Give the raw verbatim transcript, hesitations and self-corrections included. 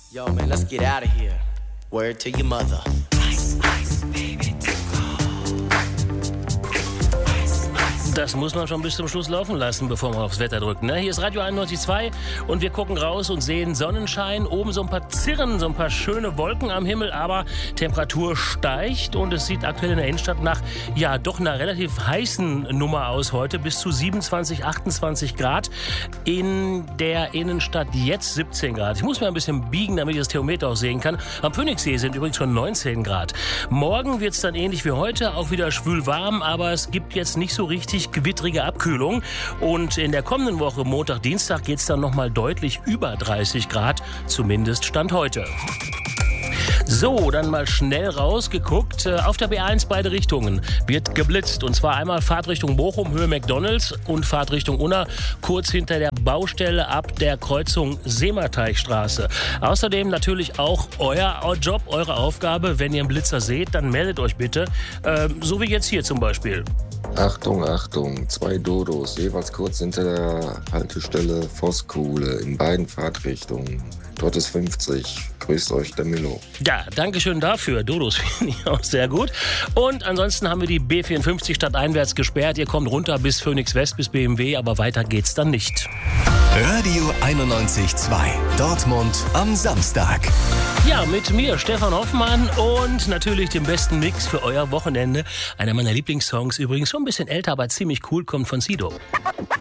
Yo, man, let's get out of here. Word to your mother. Ice, ice, baby, Das muss man schon bis zum Schluss laufen lassen, bevor man aufs Wetter drückt. Ne? Hier ist Radio einundneunzig Komma zwei und wir gucken raus und sehen Sonnenschein. Oben so ein paar Zirren, so ein paar schöne Wolken am Himmel, aber Temperatur steigt und es sieht aktuell in der Innenstadt nach, ja, doch einer relativ heißen Nummer aus heute. Bis zu siebenundzwanzig, achtundzwanzig Grad. In der Innenstadt jetzt siebzehn Grad. Ich muss mir ein bisschen biegen, damit ich das Thermometer auch sehen kann. Am Phoenixsee sind übrigens schon neunzehn Grad. Morgen wird es dann ähnlich wie heute, auch wieder schwül warm, aber es gibt jetzt nicht so richtig gewittrige Abkühlung. Und in der kommenden Woche, Montag, Dienstag, geht es dann nochmal deutlich über dreißig Grad, zumindest Stand heute. So, dann mal schnell rausgeguckt. Auf der B eins beide Richtungen wird geblitzt. Und zwar einmal Fahrtrichtung Bochum, Höhe McDonalds und Fahrtrichtung Unna, kurz hinter der Baustelle ab der Kreuzung Seemateichstraße. Außerdem natürlich auch euer Job, eure Aufgabe. Wenn ihr einen Blitzer seht, dann meldet euch bitte. Äh, so wie jetzt hier zum Beispiel. Achtung, Achtung, zwei Dodos, jeweils kurz hinter der Haltestelle Voskuhle in beiden Fahrtrichtungen. Dort ist fünfzig. Grüßt euch, der Milo. Ja, danke schön dafür. Dodos finde ich auch sehr gut. Und ansonsten haben wir die B vierundfünfzig stadteinwärts gesperrt. Ihr kommt runter bis Phoenix West, bis B M W, aber weiter geht's dann nicht. Radio einundneunzig Komma zwei, Dortmund am Samstag. Ja, mit mir, Stefan Hoffmann, und natürlich dem besten Mix für euer Wochenende. Einer meiner Lieblingssongs, übrigens schon ein bisschen älter, aber ziemlich cool, kommt von Sido.